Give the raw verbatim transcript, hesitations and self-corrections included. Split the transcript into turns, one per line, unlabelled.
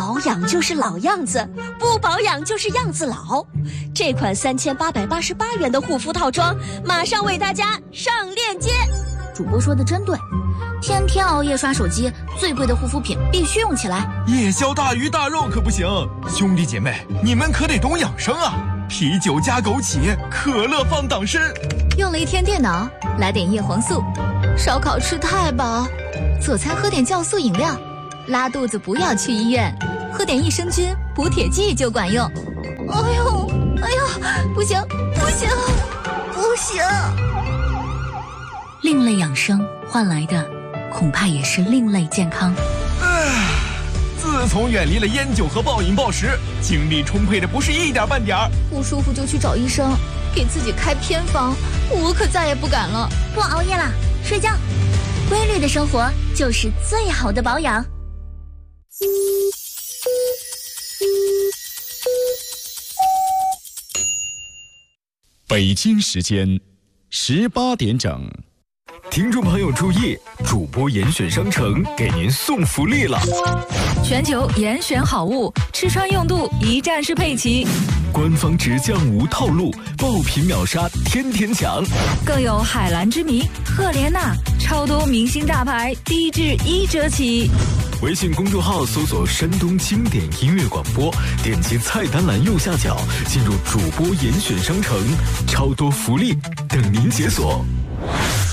保养就是老样子，不保养就是样子老。这款三千八百八十八元的护肤套装，马上为大家上链接。
主播说的真对，天天熬夜刷手机，最贵的护肤品必须用起来。
夜宵大鱼大肉可不行，兄弟姐妹，你们可得懂养生啊！啤酒加枸杞，可乐放党参。
用了一天电脑，来点叶黄素。烧烤吃太饱，做餐喝点酵素饮料。拉肚子不要去医院，喝点益生菌补铁剂就管用。哎呦，哎呦，不行，不行，不行！另类养生换来的，恐怕也是另类健康。
唉，自从远离了烟酒和暴饮暴食，精力充沛的不是一点半点儿。
不舒服就去找医生，给自己开偏方，我可再也不敢了。
不熬夜啦，睡觉。规律的生活就是最好的保养。
北京时间十八点整。
听众朋友注意，主播严选商城给您送福利了！
全球严选好物，吃穿用度一站式配齐，
官方直降无套路，爆品秒杀天天抢，
更有海蓝之谜、赫莲娜，超多明星大牌，低至一折起。
微信公众号搜索山东经典音乐广播，点击菜单栏右下角进入主播严选商城，超多福利等您解锁。